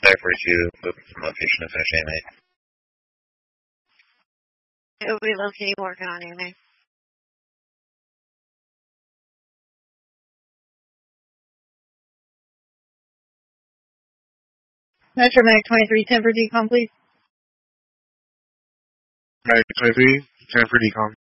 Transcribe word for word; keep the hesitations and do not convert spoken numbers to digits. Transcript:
contact forty-two, looking for location of finish A M A. It will be located working on A M A. Metro Mag twenty-three, ten for decom, please. Mag twenty-three, ten for decom.